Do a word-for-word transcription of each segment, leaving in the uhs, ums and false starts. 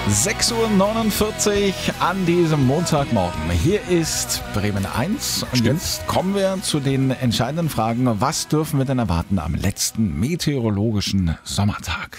sechs Uhr neunundvierzig an diesem Montagmorgen. Hier ist Bremen eins und Stimmt. jetzt kommen wir zu den entscheidenden Fragen. Was dürfen wir denn erwarten am letzten meteorologischen Sommertag?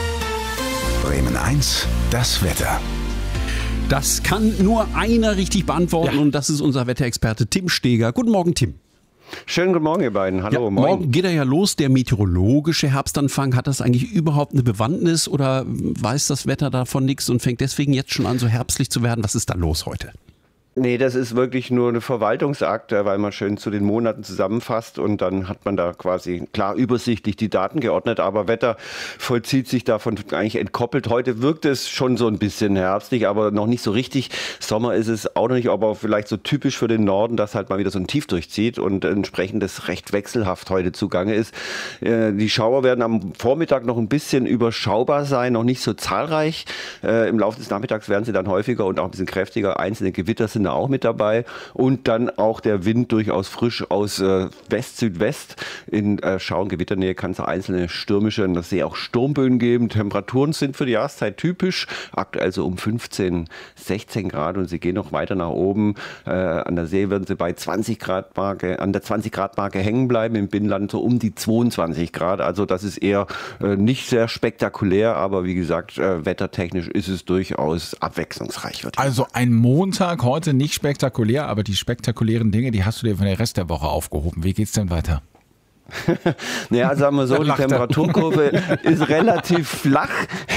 Bremen eins, das Wetter. Das kann nur einer richtig beantworten Ja. und das ist unser Wetterexperte Tim Steger. Guten Morgen, Tim. Schönen guten Morgen, ihr beiden. Hallo, Ja, moin. morgen geht er ja los, der meteorologische Herbstanfang. Hat das eigentlich überhaupt eine Bewandtnis oder weiß das Wetter davon nichts und fängt deswegen jetzt schon an, so herbstlich zu werden? Was ist da los heute? Nee, das ist wirklich nur eine Verwaltungsakt, weil man schön zu den Monaten zusammenfasst und dann hat man da quasi klar übersichtlich die Daten geordnet, aber Wetter vollzieht sich davon eigentlich entkoppelt. Heute wirkt es schon so ein bisschen herbstlich, aber noch nicht so richtig. Sommer ist es auch noch nicht, aber vielleicht so typisch für den Norden, dass halt mal wieder so ein Tief durchzieht und entsprechend das recht wechselhaft heute zugange ist. Die Schauer werden am Vormittag noch ein bisschen überschaubar sein, noch nicht so zahlreich. Im Laufe des Nachmittags werden sie dann häufiger und auch ein bisschen kräftiger. Einzelne Gewitter sind auch mit dabei und dann auch der Wind durchaus frisch aus äh, West-Südwest. In äh, Schau- und Gewitternähe kann es einzelne stürmische, in der See auch Sturmböen geben. Temperaturen sind für die Jahreszeit typisch, aktuell so um fünfzehn, sechzehn Grad und sie gehen noch weiter nach oben. Äh, an der See werden sie bei zwanzig Grad Marke, an der zwanzig Grad Marke hängen bleiben, im Binnenland so um die zweiundzwanzig Grad. Also das ist eher äh, nicht sehr spektakulär, aber wie gesagt, äh, wettertechnisch ist es durchaus abwechslungsreich. Wird Also ein Montag heute nicht spektakulär, aber die spektakulären Dinge, die hast du dir von der Rest der Woche aufgehoben. Wie geht's denn weiter? Naja, sagen wir so, Da die lacht er. Temperaturkurve ist relativ flach,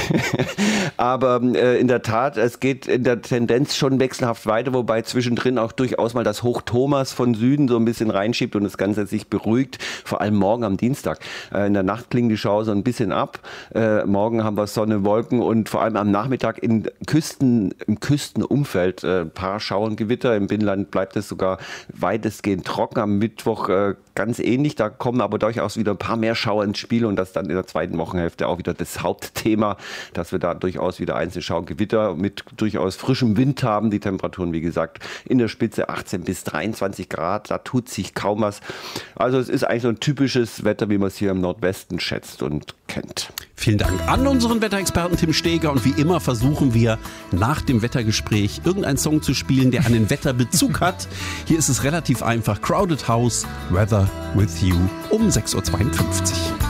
aber äh, in der Tat, es geht in der Tendenz schon wechselhaft weiter, wobei zwischendrin auch durchaus mal das Hoch Thomas von Süden so ein bisschen reinschiebt und das Ganze sich beruhigt, vor allem morgen am Dienstag. Äh, in der Nacht klingen die Schauer so ein bisschen ab, äh, morgen haben wir Sonne, Wolken und vor allem am Nachmittag in Küsten, im Küstenumfeld äh, ein paar Schauer und Gewitter, im Binnenland bleibt es sogar weitestgehend trocken, am Mittwoch äh, ganz ähnlich, da kommen aber durchaus wieder ein paar mehr Schauer ins Spiel und das dann in der zweiten Wochenhälfte auch wieder das Hauptthema, dass wir da durchaus wieder einzelne Schauer und Gewitter mit durchaus frischem Wind haben. Die Temperaturen, wie gesagt, in der Spitze achtzehn bis dreiundzwanzig Grad, da tut sich kaum was. Also es ist eigentlich so ein typisches Wetter, wie man es hier im Nordwesten schätzt und kennt. Vielen Dank an unseren Wetterexperten Tim Steger und wie immer versuchen wir nach dem Wettergespräch irgendeinen Song zu spielen, der einen Wetterbezug hat. Hier ist es relativ einfach. Crowded House, Weather with You um sechs Uhr zweiundfünfzig.